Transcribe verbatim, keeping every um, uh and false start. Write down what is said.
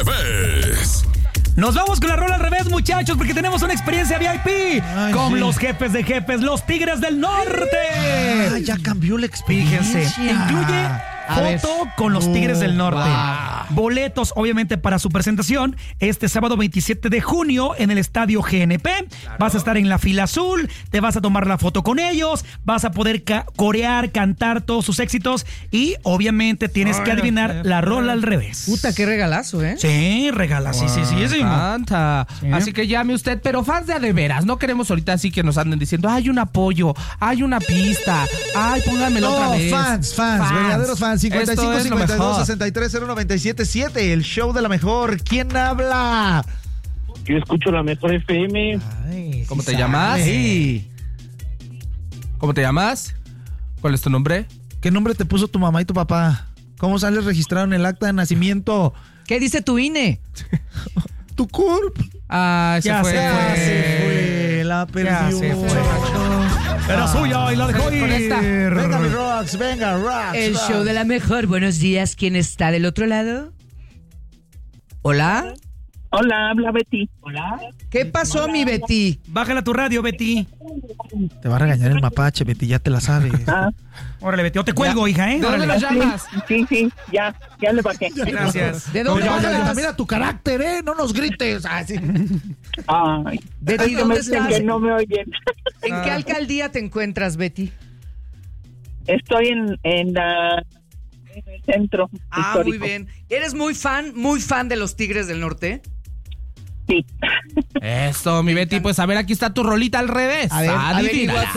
revés. Nos vamos con la rola al revés, muchachos, porque tenemos una experiencia V I P Ay, con sí. los jefes de jefes, los Tigres del Norte. Ah, ya cambió la experiencia. Fíjense, incluye A ver. foto con los Tigres del Norte. Wow. Boletos, obviamente, para su presentación este sábado veintisiete de junio en el Estadio G N P. Claro. Vas a estar en la fila azul, te vas a tomar la foto con ellos, vas a poder ca- corear, cantar todos sus éxitos y, obviamente, tienes Ay, que adivinar la rola al revés. Puta, qué regalazo, ¿eh? Sí, regala, sí, sí, sí, sí. Tanta. Sí. Así que llame usted, pero fans de a de veras, no queremos ahorita así que nos anden diciendo, hay un apoyo, hay una pista, ay, pónganmelo No, otra vez. fans, fans, fans, verdaderos fans. cincuenta y cinco, cincuenta y dos, sesenta y tres, cero noventa y siete siete, el show de la mejor. ¿Quién habla? Yo escucho la mejor F M. Ay, ¿Cómo sí te sabe. llamas? Sí. ¿Cómo te llamas? ¿Cuál es tu nombre? ¿Qué nombre te puso tu mamá y tu papá? ¿Cómo sales registrado en el acta de nacimiento? ¿Qué dice tu I N E? Tu C U R P. Ah, se Ya fue. se Ya se fue, la perdió. se fue. Era suya y la dejó Con esta. ir. Venga, mi Rox, venga, Rox. El Rox. show de la mejor. Buenos días. ¿Quién está del otro lado? ¿Hola? Hola, habla Betty. Hola. ¿Qué pasó, mi Betty? Bájala tu radio, Betty. Te va a regañar el mapache, Betty, ya te la sabes. Ah, Órale, Betty, yo te cuelgo, hija, ¿eh? ¿De dónde Órale. nos llamas? sí, sí, ya, ya le bajé. Gracias. ¿De dónde No, ya, ya, hablas? mira tu carácter, ¿eh? No nos grites. Ah, sí. Ay, Betty, es que ¿dónde me dicen estás? que no me oyen. ¿En qué alcaldía te encuentras, Betty? Estoy en, en, la, en el centro Ah, histórico. muy bien. ¿Eres muy fan, muy fan de los Tigres del Norte? Sí. Eso, mi Betty, pues a ver, aquí está tu rolita al revés. A ver, Adivina. averigua